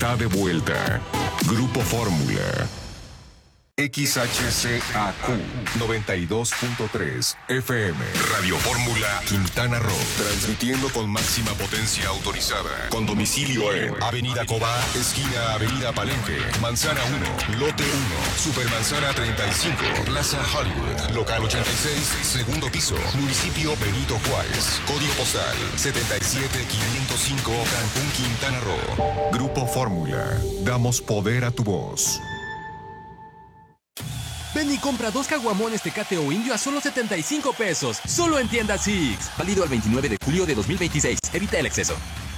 Está de vuelta. Grupo Fórmula. XHCAQ 92.3 FM. Radio Fórmula Quintana Roo. Transmitiendo con máxima potencia autorizada. Con domicilio en Avenida Cobá, esquina Avenida Palenque, Manzana 1, Lote 1, Supermanzana 35, Plaza Hollywood, Local 86, segundo piso, Municipio Benito Juárez. Código postal 77505, Cancún, Quintana Roo. Grupo Fórmula. Damos poder a tu voz. Ven y compra 2 caguamones Tecate o Indio a solo 75 pesos. Solo en tiendas Six. Válido al 29 de julio de 2026. Evita el exceso.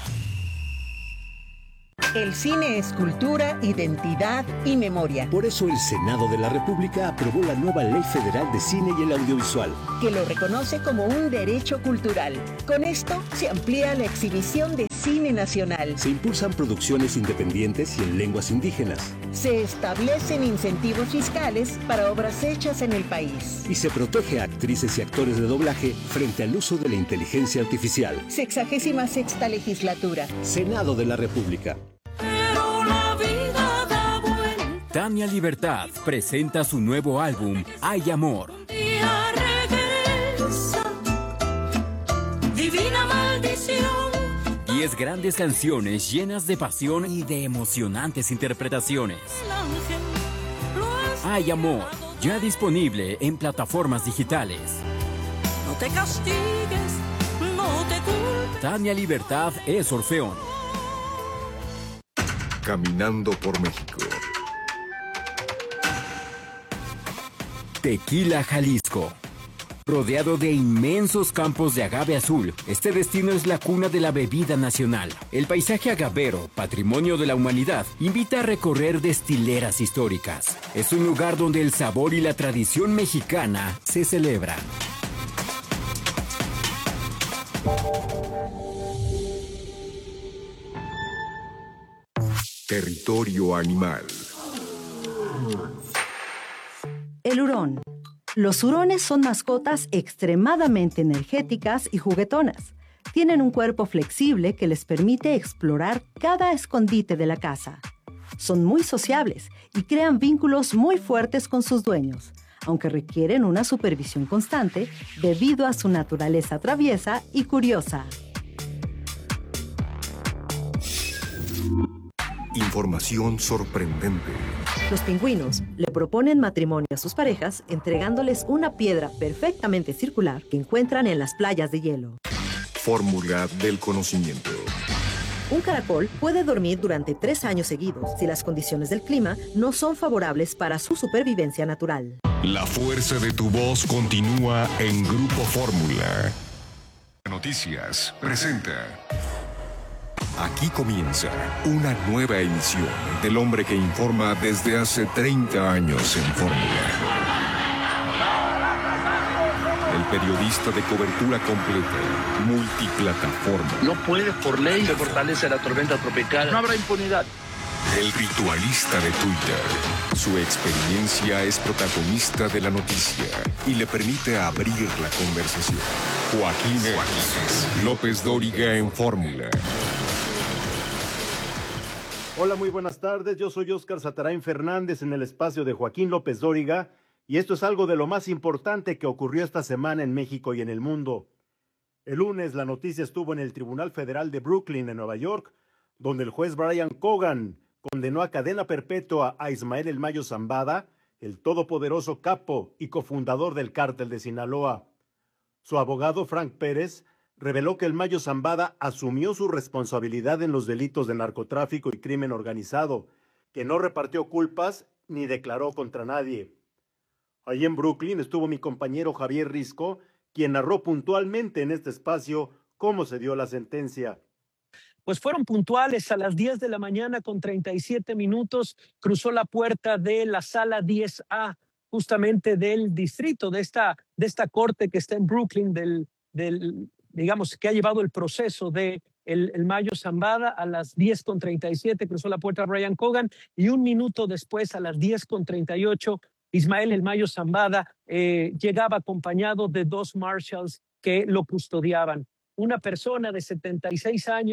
El cine es cultura, identidad y memoria. Por eso el Senado de la República aprobó la nueva Ley Federal de Cine y el Audiovisual, que lo reconoce como un derecho cultural. Con esto se amplía la exhibición de cine nacional. Se impulsan producciones independientes y en lenguas indígenas. Se establecen incentivos fiscales para obras hechas en el país. Y se protege a actrices y actores de doblaje frente al uso de la inteligencia artificial. 66ª legislatura. Senado de la República. Tania Libertad presenta su nuevo álbum, Hay Amor. Divina maldición. 10 grandes canciones llenas de pasión y de emocionantes interpretaciones. Hay Amor, ya disponible en plataformas digitales. No te castigues, no te culpes. Tania Libertad es Orfeón. Caminando por México. Tequila, Jalisco. Rodeado de inmensos campos de agave azul, este destino es la cuna de la bebida nacional. El paisaje agavero, patrimonio de la humanidad, invita a recorrer destileras históricas. Es un lugar donde el sabor y la tradición mexicana se celebran. Territorio animal. El hurón. Los hurones son mascotas extremadamente energéticas y juguetonas. Tienen un cuerpo flexible que les permite explorar cada escondite de la casa. Son muy sociables y crean vínculos muy fuertes con sus dueños, aunque requieren una supervisión constante debido a su naturaleza traviesa y curiosa. Información sorprendente. Los pingüinos le proponen matrimonio a sus parejas entregándoles una piedra perfectamente circular que encuentran en las playas de hielo. Fórmula del conocimiento. Un caracol puede dormir durante 3 años seguidos si las condiciones del clima no son favorables para su supervivencia natural. La fuerza de tu voz continúa en Grupo Fórmula. Noticias presenta. Aquí comienza una nueva emisión del hombre que informa desde hace 30 años en Fórmula. El periodista de cobertura completa, multiplataforma. No puede por ley se fortalece la tormenta tropical. No habrá impunidad. El ritualista de Twitter. Su experiencia es protagonista de la noticia y le permite abrir la conversación. Joaquín López Dóriga en Fórmula. Hola, muy buenas tardes. Yo soy Óscar Satarain Fernández en el espacio de Joaquín López Dóriga y esto es algo de lo más importante que ocurrió esta semana en México y en el mundo. El lunes la noticia estuvo en el Tribunal Federal de Brooklyn, en Nueva York, donde el juez Brian Cogan condenó a cadena perpetua a Ismael El Mayo Zambada, el todopoderoso capo y cofundador del cártel de Sinaloa. Su abogado Frank Pérez reveló que El Mayo Zambada asumió su responsabilidad en los delitos de narcotráfico y crimen organizado, que no repartió culpas ni declaró contra nadie. Allí en Brooklyn estuvo mi compañero Javier Risco, quien narró puntualmente en este espacio cómo se dio la sentencia. Pues fueron puntuales a las 10 de la mañana con 37 minutos, cruzó la puerta de la sala 10A, justamente del distrito, de esta corte que está en Brooklyn, digamos, que ha llevado el proceso de el Mayo Zambada. A las 10:37 cruzó la puerta Brian Cogan y un minuto después, a las 10:38, Ismael El Mayo Zambada llegaba acompañado de 2 marshals que lo custodiaban. Una persona de 76 años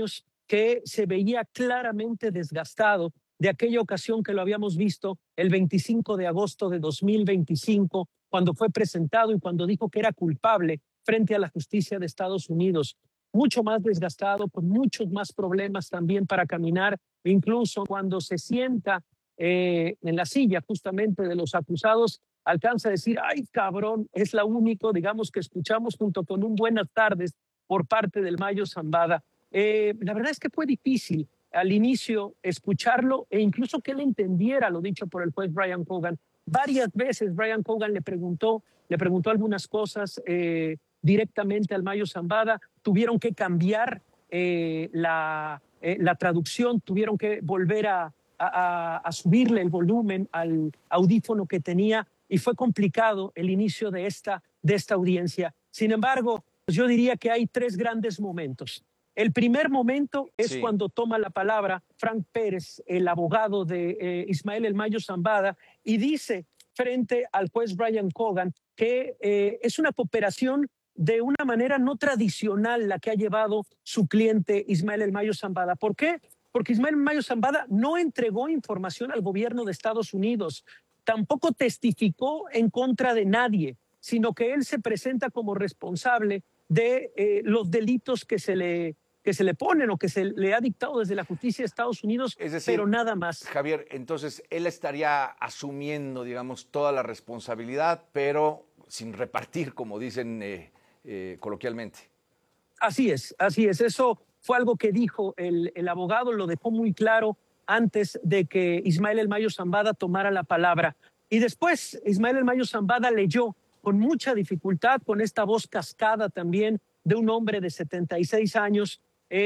que se veía claramente desgastado de aquella ocasión que lo habíamos visto el 25 de agosto de 2025, cuando fue presentado y cuando dijo que era culpable frente a la justicia de Estados Unidos. Mucho más desgastado, con muchos más problemas también para caminar, incluso cuando se sienta en la silla justamente de los acusados, alcanza a decir, ay cabrón, es la único, digamos, que escuchamos junto con un buenas tardes por parte del Mayo Zambada. La verdad es que fue difícil al inicio escucharlo e incluso que él entendiera lo dicho por el juez Brian Cogan. Varias veces Brian Cogan le preguntó algunas cosas directamente al Mayo Zambada, tuvieron que cambiar la traducción, tuvieron que volver a subirle el volumen al audífono que tenía y fue complicado el inicio de esta audiencia. Sin embargo, pues yo diría que hay tres grandes momentos. El primer momento es cuando toma la palabra Frank Pérez, el abogado de Ismael El Mayo Zambada, y dice frente al juez Brian Cogan que es una cooperación de una manera no tradicional la que ha llevado su cliente Ismael El Mayo Zambada. ¿Por qué? Porque Ismael El Mayo Zambada no entregó información al gobierno de Estados Unidos, tampoco testificó en contra de nadie, sino que él se presenta como responsable de los delitos que se le ponen o que se le ha dictado desde la justicia de Estados Unidos, es decir, pero nada más. Javier, entonces él estaría asumiendo, digamos, toda la responsabilidad, pero sin repartir, como dicen coloquialmente. Así es. Eso fue algo que dijo el abogado, lo dejó muy claro antes de que Ismael El Mayo Zambada tomara la palabra. Y después Ismael El Mayo Zambada leyó con mucha dificultad, con esta voz cascada también de un hombre de 76 años,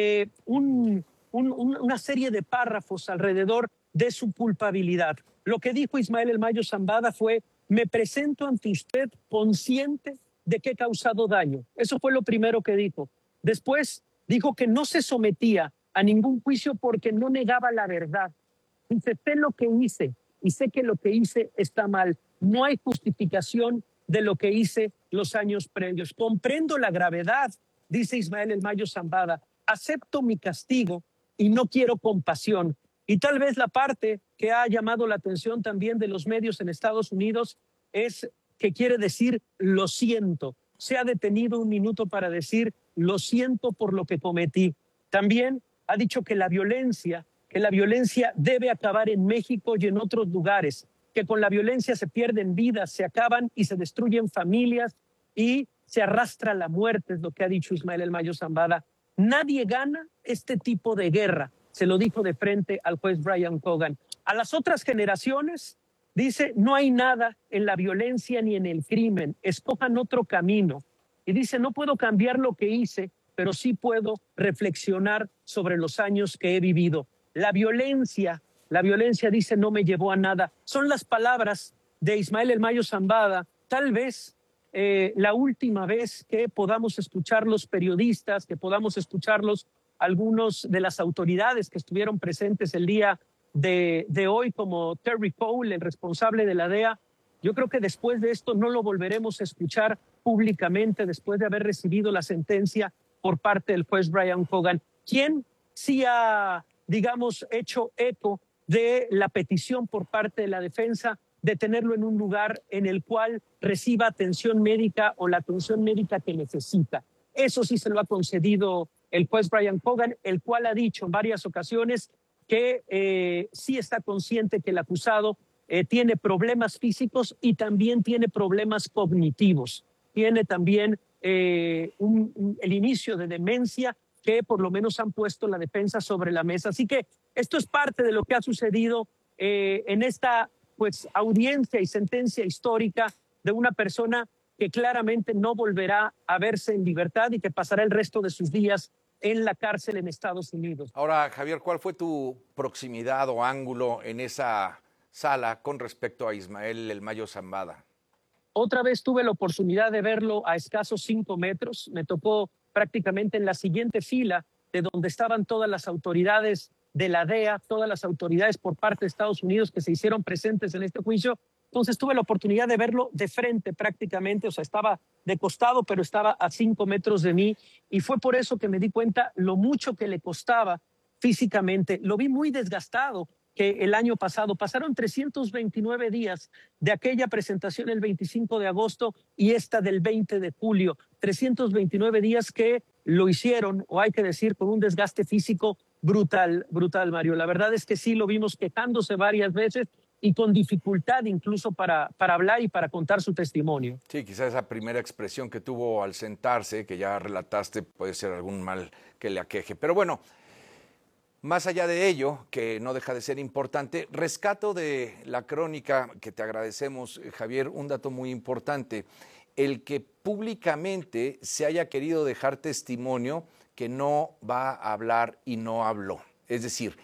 una serie de párrafos alrededor de su culpabilidad. Lo que dijo Ismael El Mayo Zambada fue: me presento ante usted consciente de que he causado daño. Eso fue lo primero que dijo. Después dijo que no se sometía a ningún juicio porque no negaba la verdad. Dice, sé lo que hice y sé que lo que hice está mal. No hay justificación de lo que hice los años previos. Comprendo la gravedad, dice Ismael El Mayo Zambada. Acepto mi castigo y no quiero compasión. Y tal vez la parte que ha llamado la atención también de los medios en Estados Unidos es que quiere decir lo siento. Se ha detenido un minuto para decir lo siento por lo que cometí. También ha dicho que la violencia debe acabar en México y en otros lugares, que con la violencia se pierden vidas, se acaban y se destruyen familias y se arrastra la muerte, es lo que ha dicho Ismael El Mayo Zambada. Nadie gana este tipo de guerra, se lo dijo de frente al juez Brian Cogan. A las otras generaciones, dice, no hay nada en la violencia ni en el crimen, escojan otro camino. Y dice, no puedo cambiar lo que hice, pero sí puedo reflexionar sobre los años que he vivido. La violencia, dice, no me llevó a nada. Son las palabras de Ismael El Mayo Zambada. Tal vez la última vez que podamos escuchar los periodistas, que podamos escucharlos algunos de las autoridades que estuvieron presentes el día de hoy, como Terry Cole, el responsable de la DEA. Yo creo que después de esto no lo volveremos a escuchar públicamente después de haber recibido la sentencia por parte del juez Brian Cogan, quien sí ha, digamos, hecho eco de la petición por parte de la defensa de tenerlo en un lugar en el cual reciba atención médica o la atención médica que necesita. Eso sí se lo ha concedido el juez Brian Cogan, el cual ha dicho en varias ocasiones que sí está consciente que el acusado tiene problemas físicos y también tiene problemas cognitivos. Tiene también el inicio de demencia que por lo menos han puesto la defensa sobre la mesa. Así que esto es parte de lo que ha sucedido en esta audiencia y sentencia histórica de una persona que claramente no volverá a verse en libertad y que pasará el resto de sus días en la cárcel en Estados Unidos. Ahora, Javier, ¿cuál fue tu proximidad o ángulo en esa sala con respecto a Ismael El Mayo Zambada? Otra vez tuve la oportunidad de verlo a escasos 5 metros. Me tocó prácticamente en la siguiente fila de donde estaban todas las autoridades de la DEA, todas las autoridades por parte de Estados Unidos que se hicieron presentes en este juicio. Entonces tuve la oportunidad de verlo de frente prácticamente, o sea, estaba de costado, pero estaba a 5 metros de mí. Y fue por eso que me di cuenta lo mucho que le costaba físicamente. Lo vi muy desgastado que el año pasado. Pasaron 329 días de aquella presentación el 25 de agosto y esta del 20 de julio. 329 días que lo hicieron, o hay que decir, con un desgaste físico brutal, Mario. La verdad es que sí lo vimos quejándose varias veces y con dificultad incluso para hablar y para contar su testimonio. Sí, quizás esa primera expresión que tuvo al sentarse, que ya relataste, puede ser algún mal que le aqueje. Pero bueno, más allá de ello, que no deja de ser importante, rescato de la crónica que te agradecemos, Javier, un dato muy importante, el que públicamente se haya querido dejar testimonio que no va a hablar y no habló. Es decir,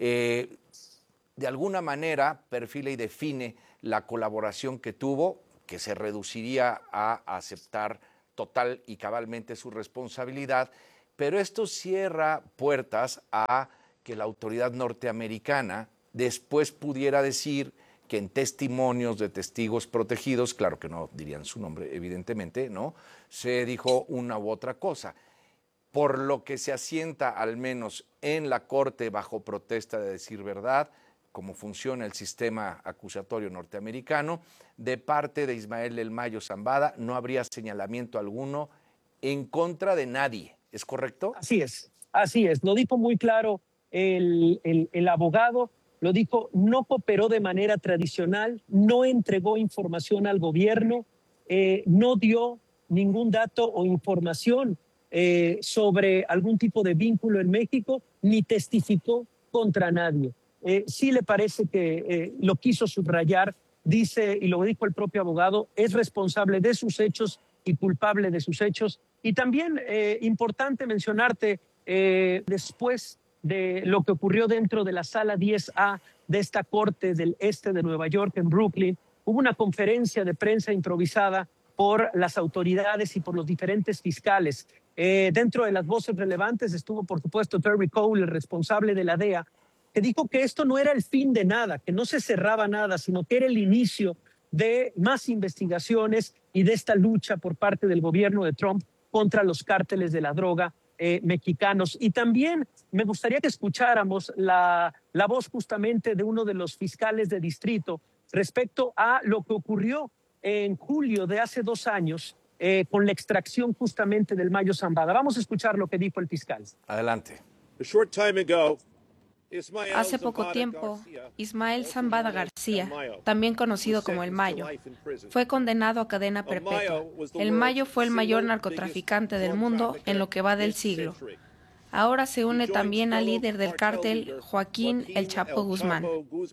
de alguna manera perfila y define la colaboración que tuvo, que se reduciría a aceptar total y cabalmente su responsabilidad, pero esto cierra puertas a que la autoridad norteamericana después pudiera decir que en testimonios de testigos protegidos, claro que no dirían su nombre, evidentemente, ¿no?, se dijo una u otra cosa. Por lo que se asienta, al menos en la Corte, bajo protesta de decir verdad, cómo funciona el sistema acusatorio norteamericano, de parte de Ismael El Mayo Zambada no habría señalamiento alguno en contra de nadie. ¿Es correcto? Así es. Lo dijo muy claro el abogado, lo dijo, no cooperó de manera tradicional, no entregó información al gobierno, no dio ningún dato o información sobre algún tipo de vínculo en México, ni testificó contra nadie. Sí le parece que lo quiso subrayar, dice, y lo dijo el propio abogado, es responsable de sus hechos y culpable de sus hechos. Y también importante mencionarte, después de lo que ocurrió dentro de la sala 10A de esta corte del este de Nueva York, en Brooklyn, hubo una conferencia de prensa improvisada por las autoridades y por los diferentes fiscales. Dentro de las voces relevantes estuvo, por supuesto, Terry Cole, el responsable de la DEA, que dijo que esto no era el fin de nada, que no se cerraba nada, sino que era el inicio de más investigaciones y de esta lucha por parte del gobierno de Trump contra los cárteles de la droga mexicanos. Y también me gustaría que escucháramos la voz justamente de uno de los fiscales de distrito respecto a lo que ocurrió en julio de hace 2 años con la extracción justamente del Mayo Zambada. Vamos a escuchar lo que dijo el fiscal. Adelante. Hace poco tiempo, Ismael Zambada García, también conocido como El Mayo, fue condenado a cadena perpetua. El Mayo fue el mayor narcotraficante del mundo en lo que va del siglo. Ahora se une también al líder del cártel, Joaquín El Chapo Guzmán.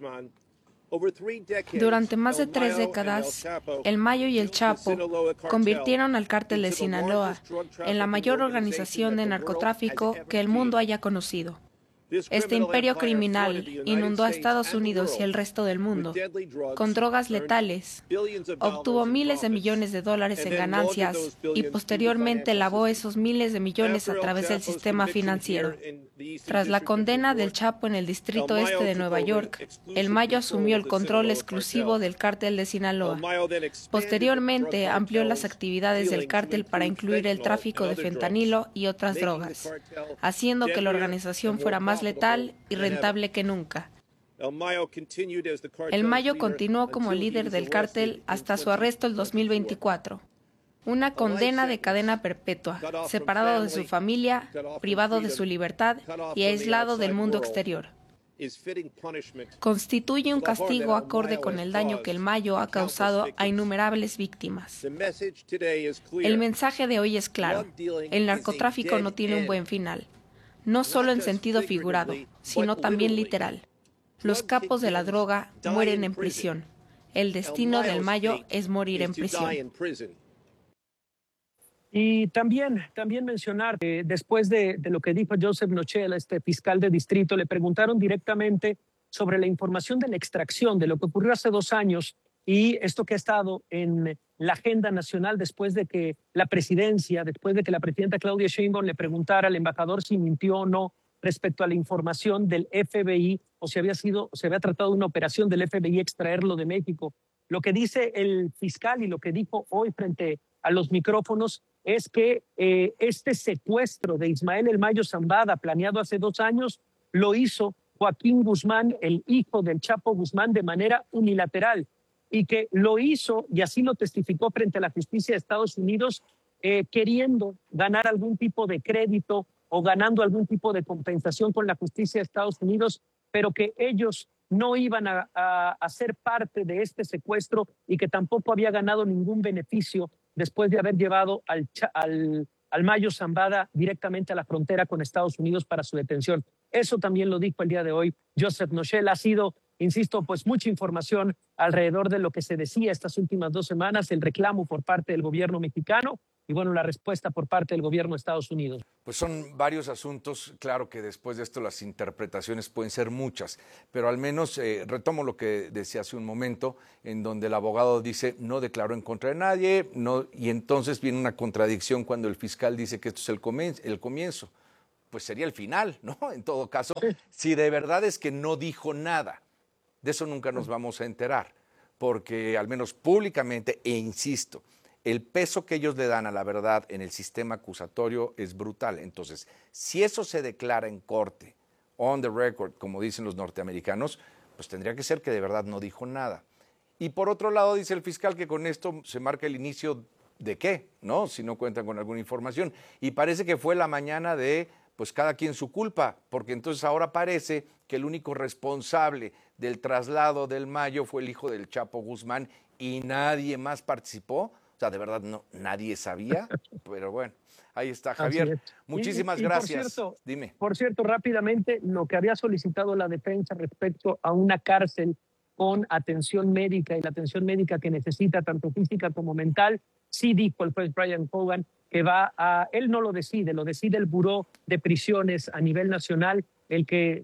Durante más de 3 décadas, El Mayo y El Chapo convirtieron al cártel de Sinaloa en la mayor organización de narcotráfico que el mundo haya conocido. Este imperio criminal inundó a Estados Unidos y el resto del mundo con drogas letales, obtuvo miles de millones de dólares en ganancias y posteriormente lavó esos miles de millones a través del sistema financiero. Tras la condena del Chapo en el Distrito Este de Nueva York, El Mayo asumió el control exclusivo del cártel de Sinaloa. Posteriormente amplió las actividades del cártel para incluir el tráfico de fentanilo y otras drogas, haciendo que la organización fuera más letal y rentable que nunca. El Mayo continuó como líder del cártel hasta su arresto el 2024. Una condena de cadena perpetua, separado de su familia, privado de su libertad y aislado del mundo exterior. Constituye un castigo acorde con el daño que El Mayo ha causado a innumerables víctimas. El mensaje de hoy es claro: el narcotráfico no tiene un buen final. No solo en sentido figurado, sino también literal. Los capos de la droga mueren en prisión. El destino del Mayo es morir en prisión. Y también mencionar que después de lo que dijo Joseph Nochel, este fiscal de distrito, le preguntaron directamente sobre la información de la extracción, de lo que ocurrió hace 2 años y esto que ha estado en la agenda nacional después de que la presidenta Claudia Sheinbaum le preguntara al embajador si mintió o no respecto a la información del FBI o se había tratado de una operación del FBI extraerlo de México. Lo que dice el fiscal y lo que dijo hoy frente a los micrófonos es que este secuestro de Ismael El Mayo Zambada, planeado hace 2 años, lo hizo Joaquín Guzmán, el hijo del Chapo Guzmán, de manera unilateral, y que lo hizo, y así lo testificó frente a la justicia de Estados Unidos, queriendo ganar algún tipo de crédito o ganando algún tipo de compensación con la justicia de Estados Unidos, pero que ellos no iban a ser parte de este secuestro y que tampoco había ganado ningún beneficio después de haber llevado al Mayo Zambada directamente a la frontera con Estados Unidos para su detención. Eso también lo dijo el día de hoy Joseph Nochel. Ha sido, insisto, pues mucha información alrededor de lo que se decía estas últimas 2 semanas, el reclamo por parte del gobierno mexicano y, bueno, la respuesta por parte del gobierno de Estados Unidos. Pues son varios asuntos, claro que después de esto las interpretaciones pueden ser muchas, pero al menos retomo lo que decía hace un momento, en donde el abogado dice no declaró en contra de nadie, y entonces viene una contradicción cuando el fiscal dice que esto es el comienzo. Pues sería el final, ¿no? En todo caso, si de verdad es que no dijo nada, de eso nunca nos vamos a enterar, porque al menos públicamente, e insisto, el peso que ellos le dan a la verdad en el sistema acusatorio es brutal. Entonces, si eso se declara en corte, on the record, como dicen los norteamericanos, pues tendría que ser que de verdad no dijo nada. Y por otro lado, dice el fiscal que con esto se marca el inicio de qué, ¿no? Si no cuentan con alguna información. Y parece que fue la mañana de, pues cada quien su culpa, porque entonces ahora parece que el único responsable del traslado del Mayo fue el hijo del Chapo Guzmán y nadie más participó. O sea, de verdad nadie sabía, pero bueno, ahí está, Javier. Muchísimas gracias. Por cierto, dime. Por cierto, rápidamente, lo que había solicitado la defensa respecto a una cárcel con atención médica y la atención médica que necesita, tanto física como mental, sí dijo el juez Brian Hogan que él no lo decide el Buró de Prisiones a nivel nacional, el que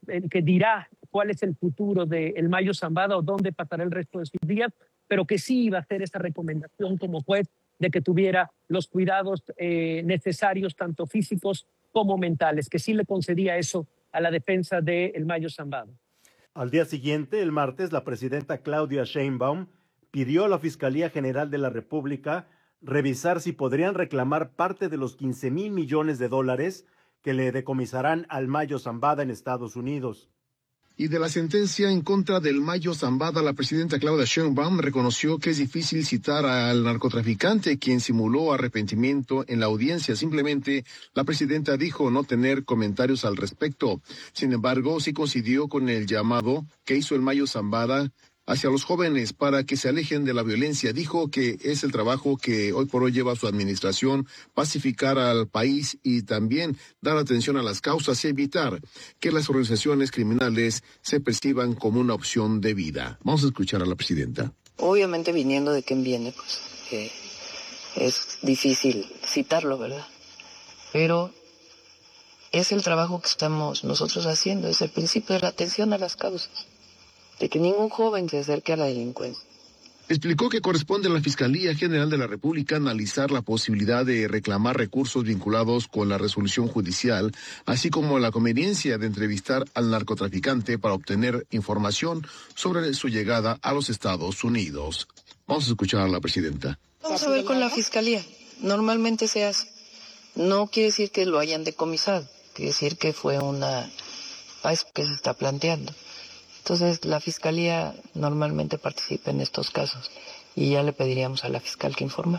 dirá cuál es el futuro del Mayo Zambada o dónde pasará el resto de sus días, pero que sí iba a hacer esa recomendación como juez de que tuviera los cuidados necesarios, tanto físicos como mentales, que sí le concedía eso a la defensa del Mayo Zambada. Al día siguiente, el martes, la presidenta Claudia Sheinbaum pidió a la Fiscalía General de la República revisar si podrían reclamar parte de los $15,000 millones que le decomisarán al Mayo Zambada en Estados Unidos. Y de la sentencia en contra del Mayo Zambada, la presidenta Claudia Sheinbaum reconoció que es difícil citar al narcotraficante quien simuló arrepentimiento en la audiencia. Simplemente la presidenta dijo no tener comentarios al respecto. Sin embargo, sí coincidió con el llamado que hizo el Mayo Zambada hacia los jóvenes para que se alejen de la violencia. Dijo que es el trabajo que hoy por hoy lleva su administración, pacificar al país y también dar atención a las causas y evitar que las organizaciones criminales se perciban como una opción de vida. Vamos a escuchar a la presidenta. Obviamente viniendo de quién viene, pues es difícil citarlo, ¿verdad? Pero es el trabajo que estamos nosotros haciendo, es el principio de la atención a las causas, de que ningún joven se acerque a la delincuencia. Explicó que corresponde a la Fiscalía General de la República analizar la posibilidad de reclamar recursos vinculados con la resolución judicial, así como la conveniencia de entrevistar al narcotraficante para obtener información sobre su llegada a los Estados Unidos. Vamos a escuchar a la presidenta. Vamos a ver con la Fiscalía. Normalmente se hace. No quiere decir que lo hayan decomisado, quiere decir que fue una paz que se está planteando. Entonces, la Fiscalía normalmente participa en estos casos y ya le pediríamos a la fiscal que informa.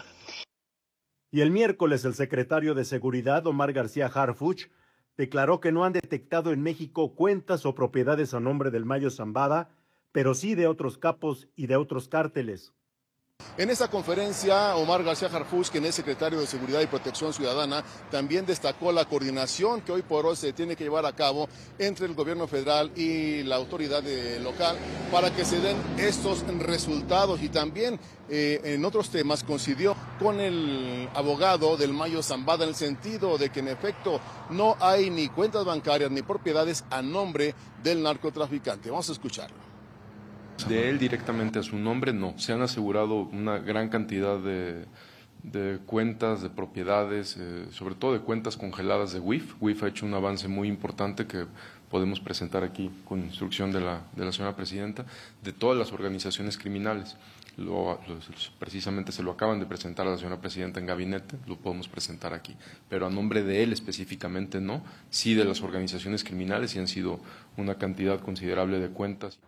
Y el miércoles, el secretario de Seguridad, Omar García Harfuch, declaró que no han detectado en México cuentas o propiedades a nombre del Mayo Zambada, pero sí de otros capos y de otros cárteles. En esta conferencia, Omar García Harfuch, quien es secretario de Seguridad y Protección Ciudadana, también destacó la coordinación que hoy por hoy se tiene que llevar a cabo entre el gobierno federal y la autoridad local para que se den estos resultados. Y también en otros temas coincidió con el abogado del Mayo Zambada en el sentido de que en efecto no hay ni cuentas bancarias ni propiedades a nombre del narcotraficante. Vamos a escucharlo. De él directamente a su nombre, no. Se han asegurado una gran cantidad de cuentas, de propiedades, sobre todo de cuentas congeladas de WIF. WIF ha hecho un avance muy importante que podemos presentar aquí, con instrucción de la señora presidenta, de todas las organizaciones criminales. Precisamente se lo acaban de presentar a la señora presidenta en gabinete, lo podemos presentar aquí, pero a nombre de él específicamente no, sí de las organizaciones criminales, y han sido una cantidad considerable de cuentas.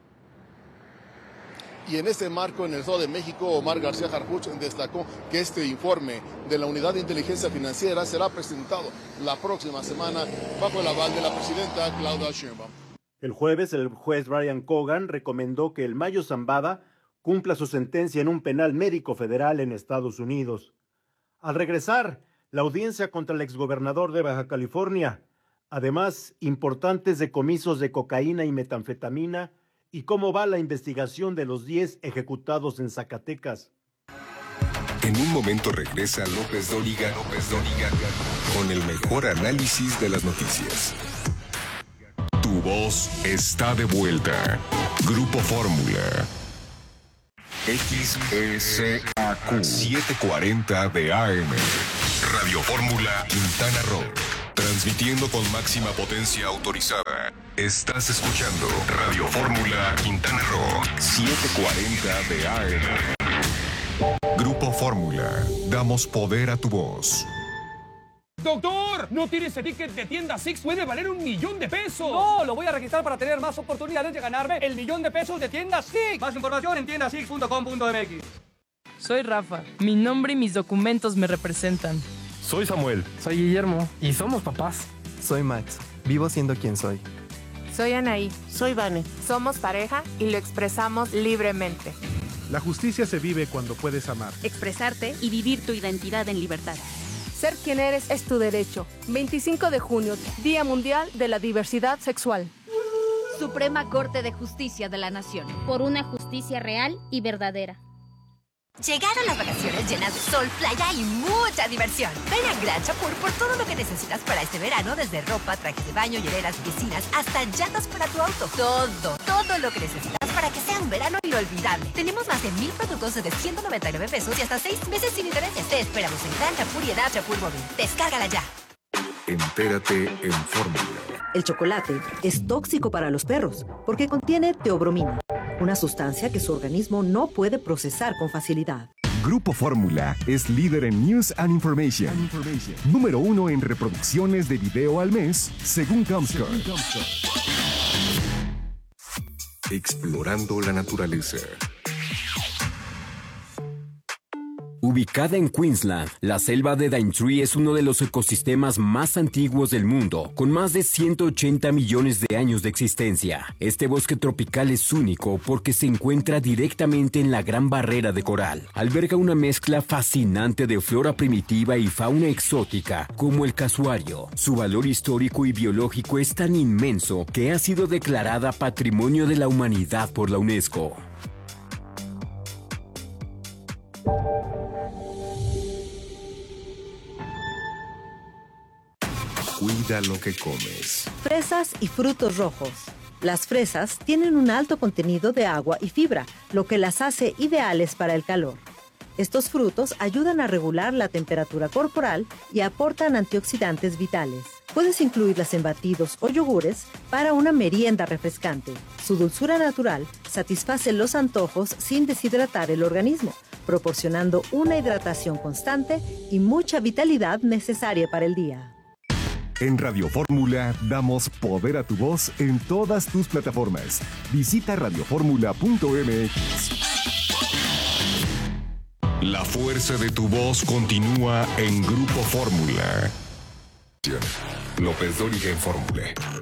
Y en este marco, en el Estado de México, Omar García Harfuch destacó que este informe de la Unidad de Inteligencia Financiera será presentado la próxima semana bajo el aval de la presidenta Claudia Sheinbaum. El jueves, el juez Brian Cogan recomendó que el Mayo Zambada cumpla su sentencia en un penal médico federal en Estados Unidos. Al regresar, la audiencia contra el exgobernador de Baja California, además importantes decomisos de cocaína y metanfetamina, y cómo va la investigación de los 10 ejecutados en Zacatecas. En un momento regresa López Dóriga con el mejor análisis de las noticias. Tu voz está de vuelta. Grupo Fórmula. XECAQ 740 de AM. Radio Fórmula Quintana Roo. Transmitiendo con máxima potencia autorizada. Estás escuchando Radio Fórmula Quintana Roo 740 de AM. Grupo Fórmula. Damos poder a tu voz. ¡Doctor! ¿No tienes ese ticket de tienda Six? ¡Puede valer $1,000,000! ¡No! Lo voy a registrar para tener más oportunidades de ganarme el $1,000,000 de tienda Six. Más información en tiendasix.com.mx. Soy Rafa. Mi nombre y mis documentos me representan. Soy Samuel. Soy Guillermo. Y somos papás. Soy Max. Vivo siendo quien soy. Soy Anaí. Soy Vane. Somos pareja y lo expresamos libremente. La justicia se vive cuando puedes amar, expresarte y vivir tu identidad en libertad. Ser quien eres es tu derecho. 25 de junio, Día Mundial de la Diversidad Sexual. Suprema Corte de Justicia de la Nación. Por una justicia real y verdadera. Llegaron las vacaciones llenas de sol, playa y mucha diversión. Ven a Gran Chapur por todo lo que necesitas para este verano, desde ropa, trajes de baño, hieleras, piscinas, hasta llantas para tu auto. Todo lo que necesitas para que sea un verano inolvidable. Tenemos más de 1,000 productos desde $199 y hasta 6 meses sin intereses. Te esperamos en Gran Chapur y en App Chapur Móvil. Descárgala ya. Entérate en Fórmula. El chocolate es tóxico para los perros porque contiene teobromina, una sustancia que su organismo no puede procesar con facilidad. Grupo Fórmula es líder en News and Information. Número 1 en reproducciones de video al mes, según Comscore. Explorando la naturaleza. Ubicada en Queensland, la selva de Daintree es uno de los ecosistemas más antiguos del mundo, con más de 180 millones de años de existencia. Este bosque tropical es único porque se encuentra directamente en la Gran Barrera de Coral. Alberga una mezcla fascinante de flora primitiva y fauna exótica, como el casuario. Su valor histórico y biológico es tan inmenso que ha sido declarada Patrimonio de la Humanidad por la UNESCO. Cuida lo que comes. Fresas y frutos rojos. Las fresas tienen un alto contenido de agua y fibra, lo que las hace ideales para el calor. Estos frutos ayudan a regular la temperatura corporal y aportan antioxidantes vitales. Puedes incluirlas en batidos o yogures para una merienda refrescante. Su dulzura natural satisface los antojos sin deshidratar el organismo, proporcionando una hidratación constante y mucha vitalidad necesaria para el día. En Radio Fórmula damos poder a tu voz en todas tus plataformas. Visita radioformula.mx. La fuerza de tu voz continúa en Grupo Fórmula. López Dóriga en Fórmula.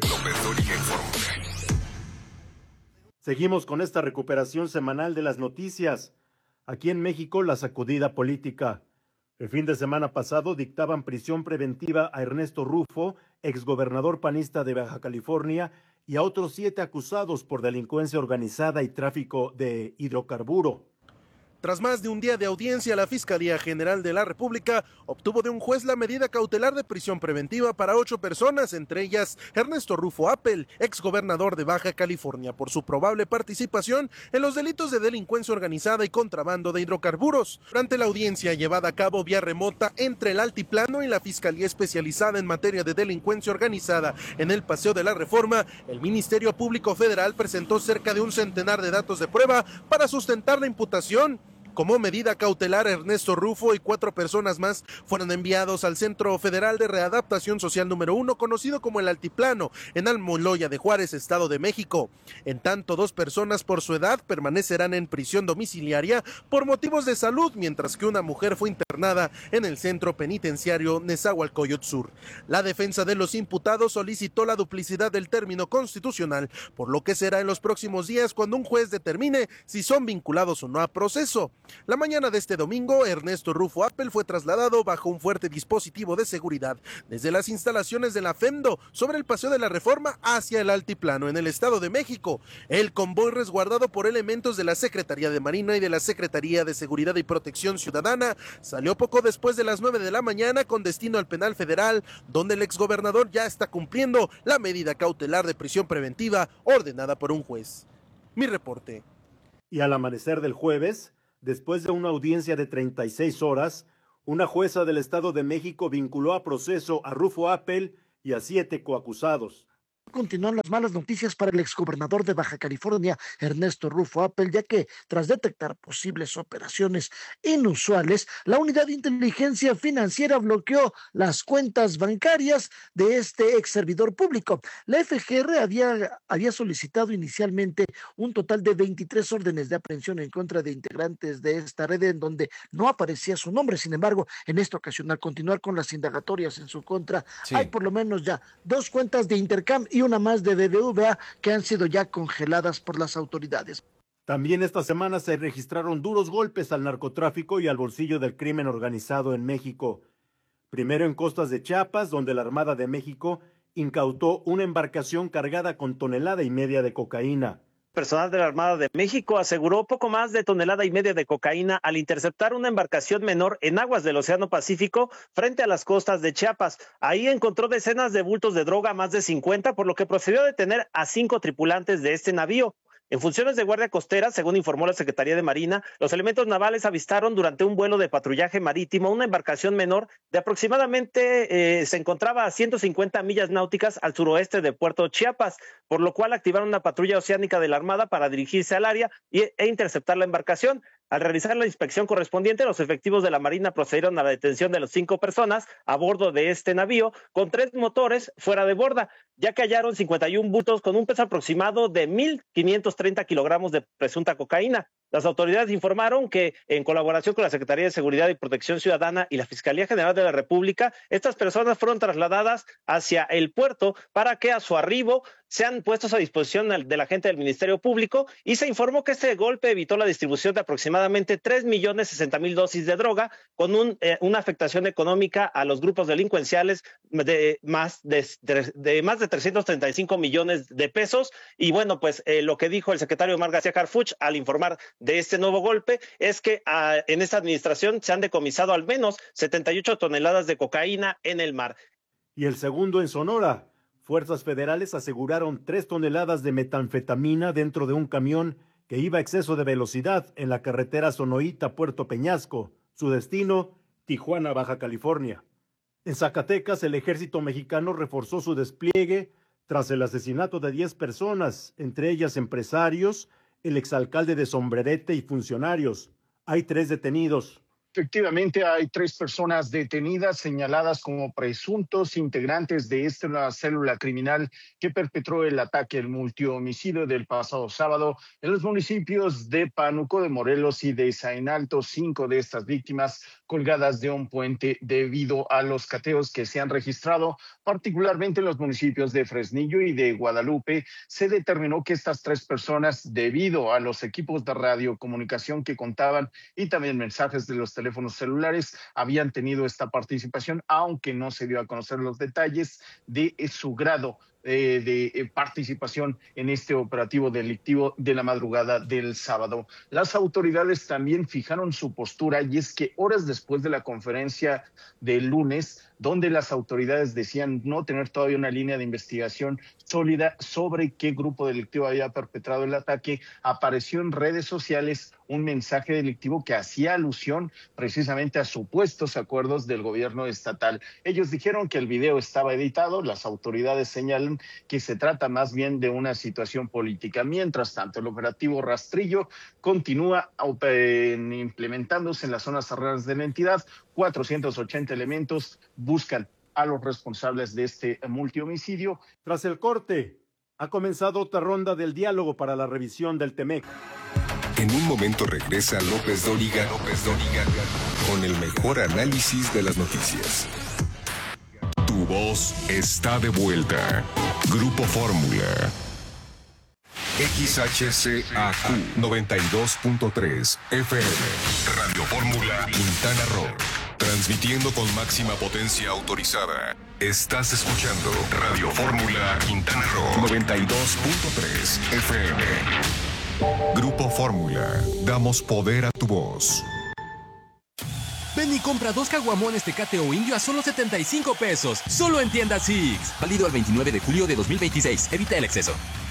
Seguimos con esta recuperación semanal de las noticias. Aquí en México, la sacudida política. El fin de semana pasado dictaban prisión preventiva a Ernesto Rufo, exgobernador panista de Baja California, y a otros 7 acusados por delincuencia organizada y tráfico de hidrocarburo. Tras más de un día de audiencia, la Fiscalía General de la República obtuvo de un juez la medida cautelar de prisión preventiva para 8 personas, entre ellas Ernesto Rufo Appel, exgobernador de Baja California, por su probable participación en los delitos de delincuencia organizada y contrabando de hidrocarburos. Durante la audiencia llevada a cabo vía remota entre el Altiplano y la Fiscalía Especializada en Materia de Delincuencia Organizada en el Paseo de la Reforma, el Ministerio Público Federal presentó cerca de un centenar de datos de prueba para sustentar la imputación. Como medida cautelar, Ernesto Rufo y 4 personas más fueron enviados al Centro Federal de Readaptación Social número 1, conocido como el Altiplano, en Almoloya de Juárez, Estado de México. En tanto, 2 personas por su edad permanecerán en prisión domiciliaria por motivos de salud, mientras que una mujer fue internada en el Centro Penitenciario Nezahualcóyotl Sur. La defensa de los imputados solicitó la duplicidad del término constitucional, por lo que será en los próximos días cuando un juez determine si son vinculados o no a proceso. La mañana de este domingo, Ernesto Rufo Appel fue trasladado bajo un fuerte dispositivo de seguridad desde las instalaciones de la FEMDO sobre el Paseo de la Reforma hacia el Altiplano en el Estado de México. El convoy, resguardado por elementos de la Secretaría de Marina y de la Secretaría de Seguridad y Protección Ciudadana, salió poco después de las 9 de la mañana con destino al Penal Federal, donde el exgobernador ya está cumpliendo la medida cautelar de prisión preventiva ordenada por un juez. Mi reporte. Y al amanecer del jueves, después de una audiencia de 36 horas, una jueza del Estado de México vinculó a proceso a Rufo Appel y a 7 coacusados. Continúan las malas noticias para el exgobernador de Baja California, Ernesto Rufo Appel, ya que tras detectar posibles operaciones inusuales, la Unidad de Inteligencia Financiera bloqueó las cuentas bancarias de este ex servidor público. La FGR había solicitado inicialmente un total de 23 órdenes de aprehensión en contra de integrantes de esta red en donde no aparecía su nombre. Sin embargo, en esta ocasión, al continuar con las indagatorias en su contra, hay por lo menos ya 2 cuentas de Intercam y una más de BBVA que han sido ya congeladas por las autoridades. También esta semana se registraron duros golpes al narcotráfico y al bolsillo del crimen organizado en México. Primero en costas de Chiapas, donde la Armada de México incautó una embarcación cargada con 1,5 toneladas de cocaína. Personal de la Armada de México aseguró poco más de 1,5 toneladas de cocaína al interceptar una embarcación menor en aguas del Océano Pacífico frente a las costas de Chiapas. Ahí encontró decenas de bultos de droga, más de 50, por lo que procedió a detener a 5 tripulantes de este navío. En funciones de guardia costera, según informó la Secretaría de Marina, los elementos navales avistaron durante un vuelo de patrullaje marítimo una embarcación menor de aproximadamente, se encontraba a 150 millas náuticas al suroeste de Puerto Chiapas, por lo cual activaron una patrulla oceánica de la Armada para dirigirse al área e interceptar la embarcación. Al realizar la inspección correspondiente, los efectivos de la Marina procedieron a la detención de las 5 personas a bordo de este navío con 3 motores fuera de borda, ya que hallaron 51 bultos con un peso aproximado de 1,530 kilogramos de presunta cocaína. Las autoridades informaron que, en colaboración con la Secretaría de Seguridad y Protección Ciudadana y la Fiscalía General de la República, estas personas fueron trasladadas hacia el puerto para que a su arribo sean puestos a disposición de la gente del Ministerio Público, y se informó que este golpe evitó la distribución de aproximadamente 3,060,000 dosis de droga, con una afectación económica a los grupos delincuenciales de más de 335 millones de pesos. Y bueno, pues lo que dijo el secretario Omar García Harfuch al informar de este nuevo golpe es que en esta administración se han decomisado al menos 78 toneladas de cocaína en el mar. Y el segundo en Sonora. Fuerzas federales aseguraron 3 toneladas de metanfetamina dentro de un camión que iba a exceso de velocidad en la carretera Sonoita-Puerto Peñasco. Su destino, Tijuana, Baja California. En Zacatecas, el ejército mexicano reforzó su despliegue tras el asesinato de 10 personas, entre ellas empresarios, el exalcalde de Sombrerete y funcionarios. Hay 3 detenidos. Efectivamente, hay 3 personas detenidas señaladas como presuntos integrantes de esta célula criminal que perpetró el ataque, el multihomicidio del pasado sábado en los municipios de Pánuco de Morelos y de Zainalto. 5 de estas víctimas colgadas de un puente debido a los cateos que se han registrado, particularmente en los municipios de Fresnillo y de Guadalupe. Se determinó que estas 3 personas, debido a los equipos de radiocomunicación que contaban y también mensajes de los teléfonos celulares, habían tenido esta participación, aunque no se dio a conocer los detalles de su grado de participación en este operativo delictivo de la madrugada del sábado. Las autoridades también fijaron su postura, y es que horas después de la conferencia del lunes, donde las autoridades decían no tener todavía una línea de investigación sólida sobre qué grupo delictivo había perpetrado el ataque, apareció en redes sociales un mensaje delictivo que hacía alusión precisamente a supuestos acuerdos del gobierno estatal. Ellos dijeron que el video estaba editado, las autoridades señalan que se trata más bien de una situación política. Mientras tanto, el operativo Rastrillo continúa implementándose en las zonas cerradas de la entidad. 480 elementos buscan a los responsables de este multihomicidio. Tras el corte, ha comenzado otra ronda del diálogo para la revisión del TEMEC. En un momento regresa López Dóriga con el mejor análisis de las noticias. Tu voz está de vuelta. Grupo Fórmula. XHCAQ 92.3 FM. Radio Fórmula Quintana Roo. Transmitiendo con máxima potencia autorizada. Estás escuchando Radio Fórmula Quintana Roo 92.3 FM. Grupo Fórmula. Damos poder a tu voz. Ven y compra 2 caguamones Tecate o Indio a solo 75 pesos. Solo en tiendas Six. Válido al 29 de julio de 2026. Evita el exceso.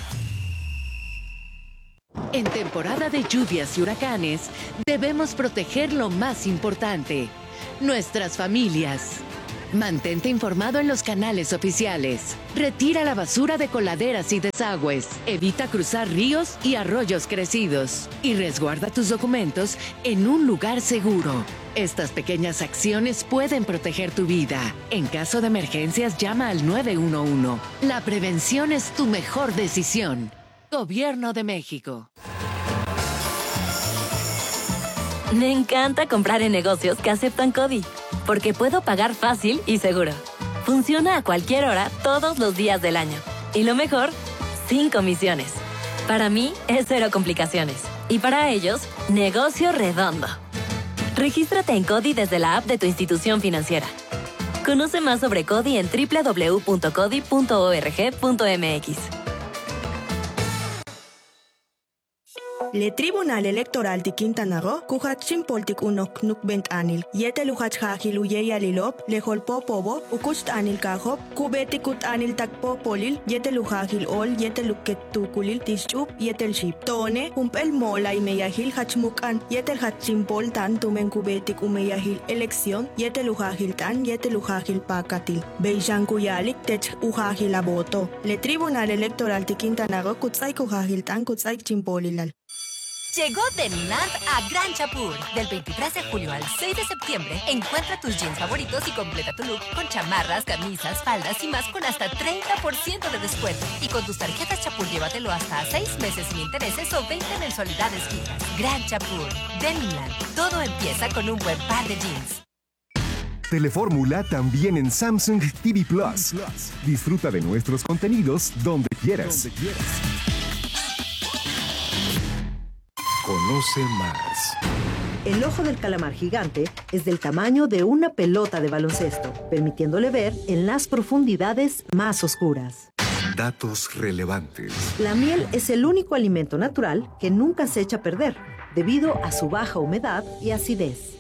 En temporada de lluvias y huracanes, debemos proteger lo más importante: nuestras familias. Mantente informado en los canales oficiales. Retira la basura de coladeras y desagües. Evita cruzar ríos y arroyos crecidos. Y resguarda tus documentos en un lugar seguro. Estas pequeñas acciones pueden proteger tu vida. En caso de emergencias, llama al 911. La prevención es tu mejor decisión. Gobierno de México. Me encanta comprar en negocios que aceptan CODI, porque puedo pagar fácil y seguro. Funciona a cualquier hora, todos los días del año. Y lo mejor, sin comisiones. Para mí, es cero complicaciones. Y para ellos, negocio redondo. Regístrate en CODI desde la app de tu institución financiera. Conoce más sobre CODI en www.codi.org.mx. Le Tribunal Electoral de Quintana Roo, kuhatsin poltik unok nukbent anil, yete luhach hajil uyeya lilop, le holpo pobo, ukust anil kahop, kubeti kut anil takpo polil, yete luhajil ol, yete luket tukulil tischup, yetel ship. Tone, humpel mola y meyahil hachmukan, yetel hatsin pol tan tumen kubetik umeyahil elección, yete luhajil tan, yete luhajil pakatil. Beishan kuyalik tech uhajil aboto. Le Tribunal Electoral de Quintana Roo, kutzay kuhajil tan, kutzay chimpolilal. Llegó Deniland a Gran Chapur. Del 23 de julio al 6 de septiembre, encuentra tus jeans favoritos y completa tu look con chamarras, camisas, faldas y más con hasta 30% de descuento. Y con tus tarjetas Chapur, llévatelo hasta 6 meses sin intereses o 20 mensualidades fijas. Gran Chapur. Deniland. Todo empieza con un buen par de jeans. Telefórmula también en Samsung TV Plus. Disfruta de nuestros contenidos donde quieras. Conoce más. El ojo del calamar gigante es del tamaño de una pelota de baloncesto, permitiéndole ver en las profundidades más oscuras. Datos relevantes. La miel es el único alimento natural que nunca se echa a perder, debido a su baja humedad y acidez.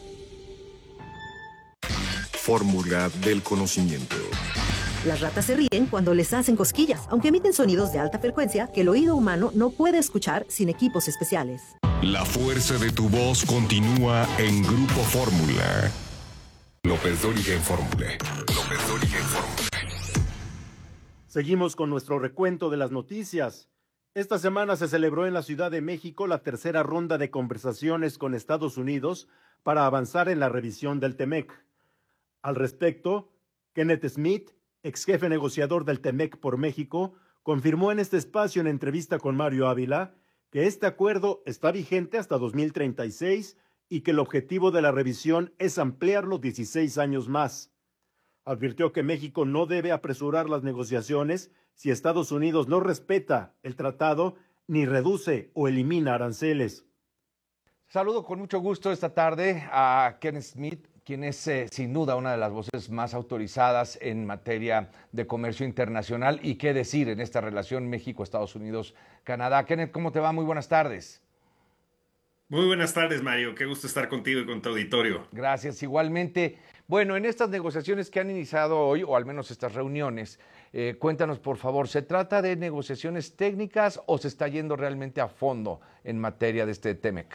Fórmula del conocimiento. Las ratas se ríen cuando les hacen cosquillas, aunque emiten sonidos de alta frecuencia que el oído humano no puede escuchar sin equipos especiales. La fuerza de tu voz continúa en Grupo Fórmula. López Dóriga en Fórmula. López Dóriga en Fórmula. Seguimos con nuestro recuento de las noticias. Esta semana se celebró en la Ciudad de México la tercera ronda de conversaciones con Estados Unidos para avanzar en la revisión del TEMEC. Al respecto, Kenneth Smith, ex jefe negociador del TEMEC por México, confirmó en este espacio en entrevista con Mario Ávila que este acuerdo está vigente hasta 2036 y que el objetivo de la revisión es ampliarlo 16 años más. Advirtió que México no debe apresurar las negociaciones si Estados Unidos no respeta el tratado ni reduce o elimina aranceles. Saludo con mucho gusto esta tarde a Kenneth Smith, quien es sin duda una de las voces más autorizadas en materia de comercio internacional y qué decir en esta relación México, Estados Unidos, Canadá. Kenneth, ¿cómo te va? Muy buenas tardes. Muy buenas tardes, Mario. Qué gusto estar contigo y con tu auditorio. Gracias, igualmente. Bueno, en estas negociaciones que han iniciado hoy, o al menos estas reuniones, cuéntanos, por favor, ¿se trata de negociaciones técnicas o se está yendo realmente a fondo en materia de este TEMEC?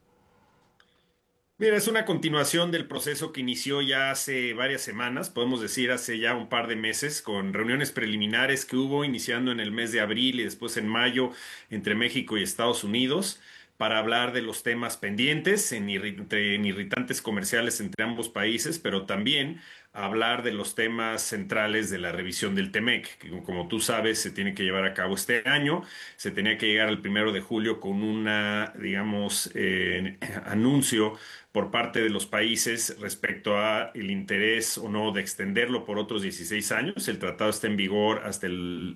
Mira, es una continuación del proceso que inició ya hace varias semanas, podemos decir hace ya un par de meses, con reuniones preliminares que hubo iniciando en el mes de abril y después en mayo entre México y Estados Unidos, para hablar de los temas pendientes en irritantes comerciales entre ambos países, pero también hablar de los temas centrales de la revisión del TEMEC, que como tú sabes se tiene que llevar a cabo este año. Se tenía que llegar al 1 de julio con una, digamos, anuncio por parte de los países respecto a el interés o no de extenderlo por otros 16 años. El tratado está en vigor hasta el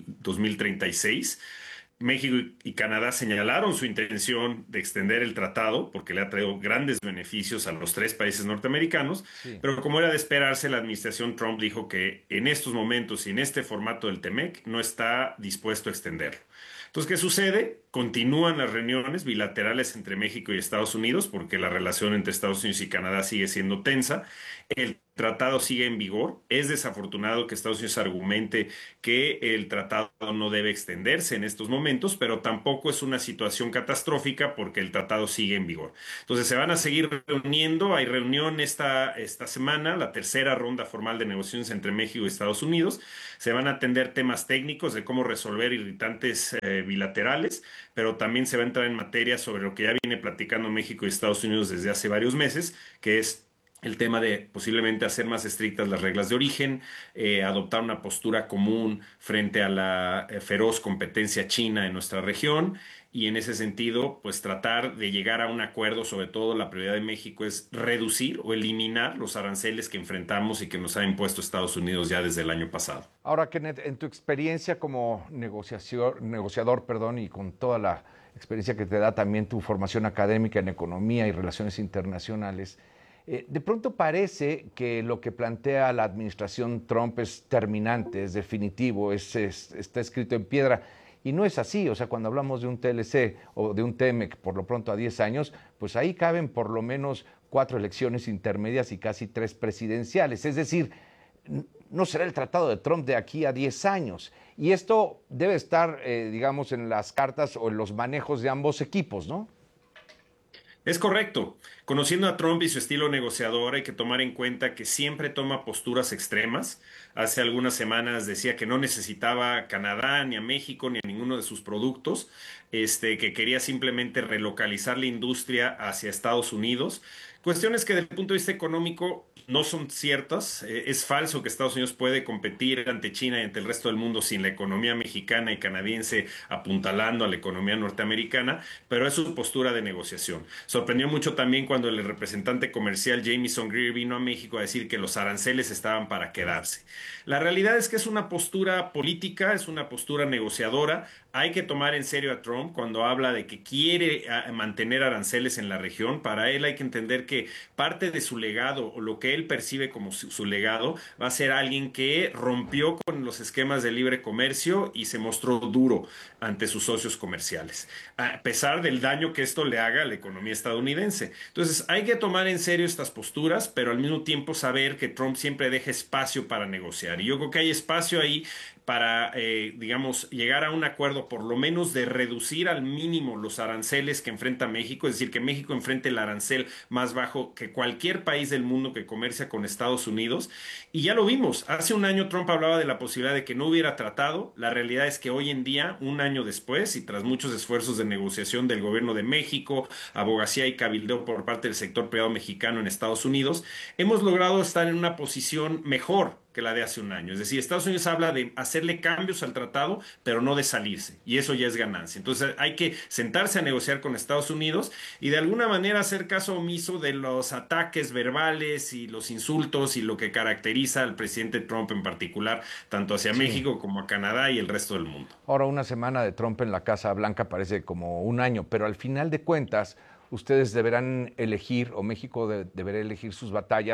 2036. México y Canadá señalaron su intención de extender el tratado porque le ha traído grandes beneficios a los tres países norteamericanos, pero como era de esperarse, la administración Trump dijo que en estos momentos y en este formato del TEMEC no está dispuesto a extenderlo. Entonces, ¿qué sucede? Continúan las reuniones bilaterales entre México y Estados Unidos porque la relación entre Estados Unidos y Canadá sigue siendo tensa. El tratado sigue en vigor. Es desafortunado que Estados Unidos argumente que el tratado no debe extenderse en estos momentos, pero tampoco es una situación catastrófica porque el tratado sigue en vigor. Entonces se van a seguir reuniendo. Hay reunión esta semana, la tercera ronda formal de negociaciones entre México y Estados Unidos. Se van a atender temas técnicos de cómo resolver irritantes bilaterales, pero también se va a entrar en materia sobre lo que ya viene platicando México y Estados Unidos desde hace varios meses, que es el tema de posiblemente hacer más estrictas las reglas de origen, adoptar una postura común frente a la feroz competencia china en nuestra región y en ese sentido, pues tratar de llegar a un acuerdo. Sobre todo la prioridad de México es reducir o eliminar los aranceles que enfrentamos y que nos ha impuesto Estados Unidos ya desde el año pasado. Ahora, Kenneth, en tu experiencia como negociador, y con toda la experiencia que te da también tu formación académica en economía y relaciones internacionales, de pronto parece que lo que plantea la administración Trump es terminante, es definitivo, está escrito en piedra. Y no es así. O sea, cuando hablamos de un TLC o de un TEMEC por lo pronto a 10 años, pues ahí caben por lo menos 4 elecciones intermedias y casi 3 presidenciales. Es decir, no será el tratado de Trump de aquí a 10 años. Y esto debe estar, digamos, en las cartas o en los manejos de ambos equipos, ¿no? Es correcto. Conociendo a Trump y su estilo negociador, hay que tomar en cuenta que siempre toma posturas extremas. Hace algunas semanas decía que no necesitaba a Canadá, ni a México, ni a ninguno de sus productos, que quería simplemente relocalizar la industria hacia Estados Unidos. Cuestiones que desde el punto de vista económico no son ciertas. Es falso que Estados Unidos puede competir ante China y ante el resto del mundo sin la economía mexicana y canadiense apuntalando a la economía norteamericana, pero es su postura de negociación. Sorprendió mucho también cuando el representante comercial Jamieson Greer vino a México a decir que los aranceles estaban para quedarse. La realidad es que es una postura política, es una postura negociadora. Hay que tomar en serio a Trump cuando habla de que quiere mantener aranceles en la región. Para él hay que entender que parte de su legado, o lo que él percibe como su legado, va a ser alguien que rompió con los esquemas de libre comercio y se mostró duro ante sus socios comerciales, a pesar del daño que esto le haga a la economía estadounidense. Entonces hay que tomar en serio estas posturas, pero al mismo tiempo saber que Trump siempre deja espacio para negociar. Y yo creo que hay espacio ahí para, digamos, llegar a un acuerdo por lo menos de reducir al mínimo los aranceles que enfrenta México, es decir, que México enfrente el arancel más bajo que cualquier país del mundo que comercia con Estados Unidos. Y ya lo vimos, hace un año Trump hablaba de la posibilidad de que no hubiera tratado. La realidad es que hoy en día, un año después, y tras muchos esfuerzos de negociación del gobierno de México, abogacía y cabildeo por parte del sector privado mexicano en Estados Unidos, hemos logrado estar en una posición mejor que la de hace un año. Es decir, Estados Unidos habla de hacerle cambios al tratado, pero no de salirse, y eso ya es ganancia. Entonces hay que sentarse a negociar con Estados Unidos y de alguna manera hacer caso omiso de los ataques verbales y los insultos y lo que caracteriza al presidente Trump en particular, tanto hacia México como a Canadá y el resto del mundo. Ahora, una semana de Trump en la Casa Blanca parece como un año, pero al final de cuentas ustedes deberán elegir, o México deberá elegir sus batallas,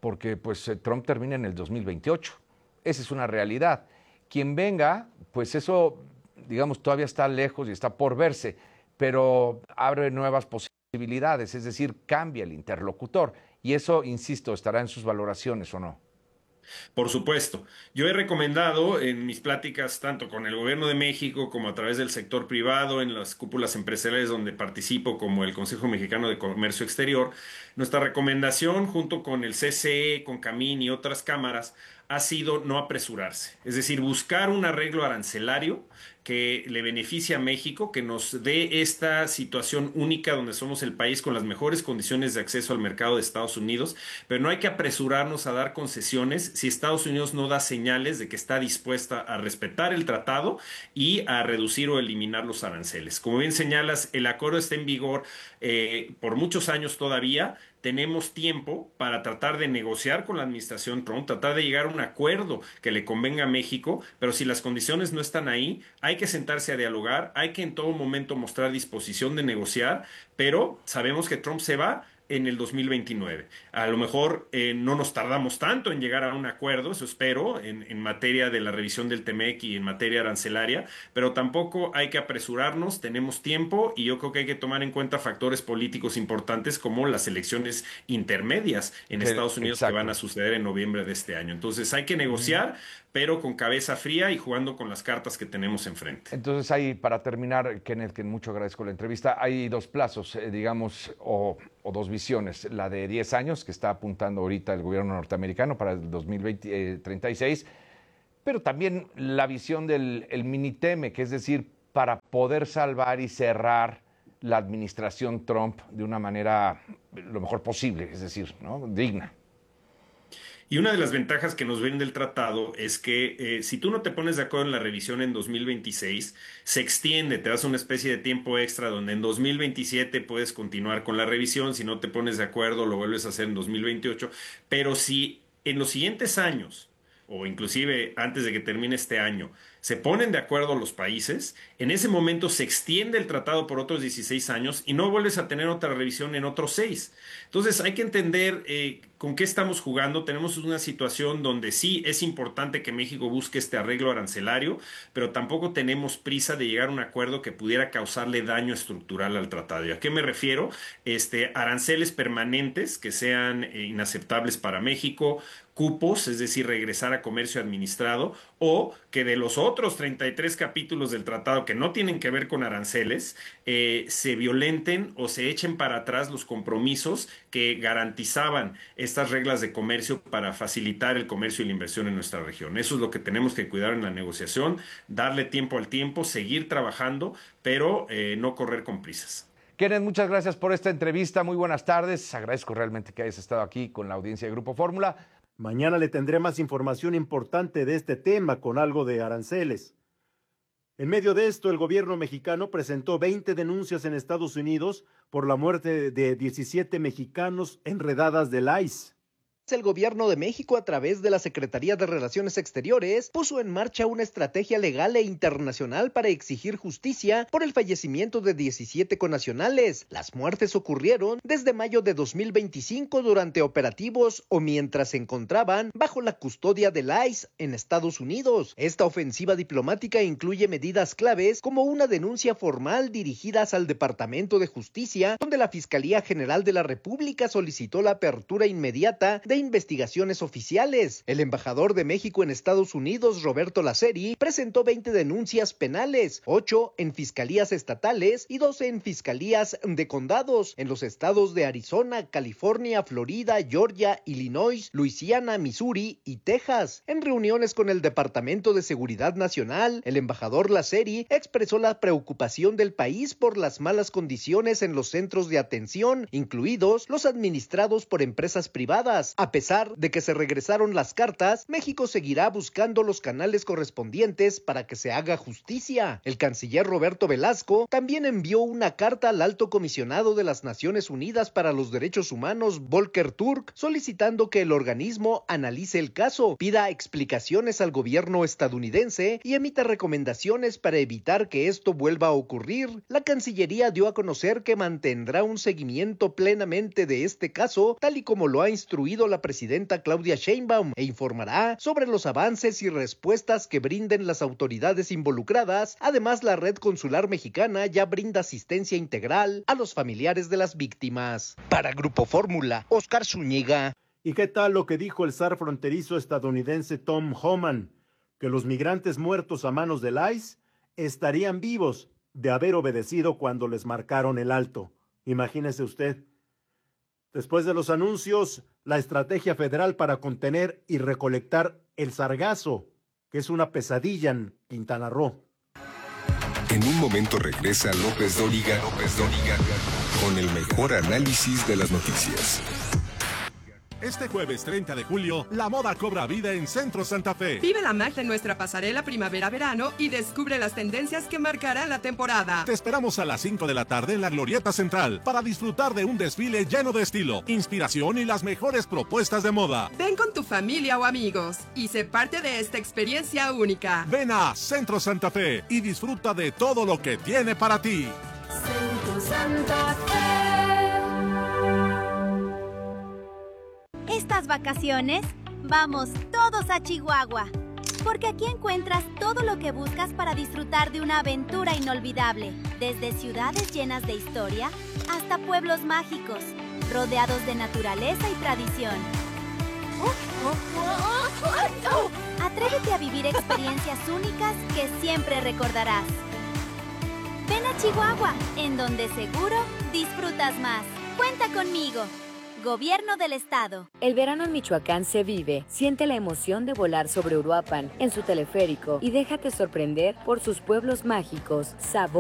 porque pues Trump termina en el 2028. Esa es una realidad. Quien venga, pues eso, digamos, todavía está lejos y está por verse, pero abre nuevas posibilidades, es decir, cambia el interlocutor. Y eso, insisto, estará en sus valoraciones o no. Por supuesto. Yo he recomendado en mis pláticas, tanto con el gobierno de México como a través del sector privado, en las cúpulas empresariales donde participo, como el Consejo Mexicano de Comercio Exterior, nuestra recomendación junto con el CCE, con CAMIN y otras cámaras ha sido no apresurarse. Es decir, buscar un arreglo arancelario que le beneficie a México, que nos dé esta situación única donde somos el país con las mejores condiciones de acceso al mercado de Estados Unidos, pero no hay que apresurarnos a dar concesiones si Estados Unidos no da señales de que está dispuesta a respetar el tratado y a reducir o eliminar los aranceles. Como bien señalas, el acuerdo está en vigor por muchos años todavía. Tenemos tiempo para tratar de negociar con la administración Trump, tratar de llegar a un acuerdo que le convenga a México, pero si las condiciones no están ahí, hay que sentarse a dialogar, hay que en todo momento mostrar disposición de negociar, pero sabemos que Trump se va en el 2029. A lo mejor no nos tardamos tanto en llegar a un acuerdo, eso espero, en materia de la revisión del TEMEC y en materia arancelaria, pero tampoco hay que apresurarnos, tenemos tiempo y yo creo que hay que tomar en cuenta factores políticos importantes como las elecciones intermedias en Estados Unidos que van a suceder en noviembre de este año. Entonces hay que negociar, pero con cabeza fría y jugando con las cartas que tenemos enfrente. Entonces ahí, para terminar, Kenneth, que mucho agradezco la entrevista, hay dos plazos, digamos, o dos visiones. La de 10 años, que está apuntando ahorita el gobierno norteamericano para el 2036, pero también la visión del mini-TEMEC, que es decir, para poder salvar y cerrar la administración Trump de una manera lo mejor posible, es decir, ¿no?, digna. Y una de las ventajas que nos ven del tratado es que si tú no te pones de acuerdo en la revisión en 2026, se extiende, te das una especie de tiempo extra donde en 2027 puedes continuar con la revisión, si no te pones de acuerdo lo vuelves a hacer en 2028, pero si en los siguientes años, o inclusive antes de que termine este año, se ponen de acuerdo los países, en ese momento se extiende el tratado por otros 16 años y no vuelves a tener otra revisión en otros 6. Entonces hay que entender con qué estamos jugando. Tenemos una situación donde sí es importante que México busque este arreglo arancelario, pero tampoco tenemos prisa de llegar a un acuerdo que pudiera causarle daño estructural al tratado. ¿Y a qué me refiero? Aranceles permanentes que sean inaceptables para México, cupos, es decir, regresar a comercio administrado, o que de los otros 33 capítulos del tratado que no tienen que ver con aranceles, se violenten o se echen para atrás los compromisos que garantizaban estas reglas de comercio para facilitar el comercio y la inversión en nuestra región. Eso es lo que tenemos que cuidar en la negociación, darle tiempo al tiempo, seguir trabajando, pero no correr con prisas. Kenneth, muchas gracias por esta entrevista, muy buenas tardes, agradezco realmente que hayas estado aquí con la audiencia de Grupo Fórmula. Mañana le tendré más información importante de este tema con algo de aranceles. En medio de esto, el gobierno mexicano presentó 20 denuncias en Estados Unidos por la muerte de 17 mexicanos en redadas del ICE. El gobierno de México, a través de la Secretaría de Relaciones Exteriores, puso en marcha una estrategia legal e internacional para exigir justicia por el fallecimiento de 17 connacionales. Las muertes ocurrieron desde mayo de 2025 durante operativos o mientras se encontraban bajo la custodia del ICE en Estados Unidos. Esta ofensiva diplomática incluye medidas claves como una denuncia formal dirigidas al Departamento de Justicia, donde la Fiscalía General de la República solicitó la apertura inmediata de investigaciones oficiales. El embajador de México en Estados Unidos, Roberto Laceri, presentó 20 denuncias penales, 8 en fiscalías estatales y 12 en fiscalías de condados en los estados de Arizona, California, Florida, Georgia, Illinois, Luisiana, Missouri y Texas. En reuniones con el Departamento de Seguridad Nacional, el embajador Laceri expresó la preocupación del país por las malas condiciones en los centros de atención, incluidos los administrados por empresas privadas. A pesar de que se regresaron las cartas, México seguirá buscando los canales correspondientes para que se haga justicia. El canciller Roberto Velasco también envió una carta al alto comisionado de las Naciones Unidas para los Derechos Humanos, Volker Turk, solicitando que el organismo analice el caso, pida explicaciones al gobierno estadounidense y emita recomendaciones para evitar que esto vuelva a ocurrir. La Cancillería dio a conocer que mantendrá un seguimiento plenamente de este caso, tal y como lo ha instruido la la presidenta Claudia Sheinbaum e informará sobre los avances y respuestas que brinden las autoridades involucradas. Además, la Red Consular Mexicana ya brinda asistencia integral a los familiares de las víctimas. Para Grupo Fórmula, Oscar Zúñiga. ¿Y qué tal lo que dijo el zar fronterizo estadounidense Tom Homan? Que los migrantes muertos a manos del ICE estarían vivos de haber obedecido cuando les marcaron el alto. Imagínese usted. Después de los anuncios, la estrategia federal para contener y recolectar el sargazo, que es una pesadilla en Quintana Roo. En un momento regresa López Dóriga con el mejor análisis de las noticias. Este jueves 30 de julio, la moda cobra vida en Centro Santa Fe. Vive la magia en nuestra pasarela primavera-verano y descubre las tendencias que marcarán la temporada. Te esperamos a las 5 de la tarde en la Glorieta Central para disfrutar de un desfile lleno de estilo, inspiración y las mejores propuestas de moda. Ven con tu familia o amigos y sé parte de esta experiencia única. Ven a Centro Santa Fe y disfruta de todo lo que tiene para ti. Centro Santa Fe. Estas vacaciones, vamos todos a Chihuahua, porque aquí encuentras todo lo que buscas para disfrutar de una aventura inolvidable, desde ciudades llenas de historia hasta pueblos mágicos, rodeados de naturaleza y tradición. Atrévete a vivir experiencias únicas que siempre recordarás. Ven a Chihuahua, en donde seguro disfrutas más. Cuenta conmigo. Gobierno del Estado. El verano en Michoacán se vive. Siente la emoción de volar sobre Uruapan en su teleférico y déjate sorprender por sus pueblos mágicos, sabor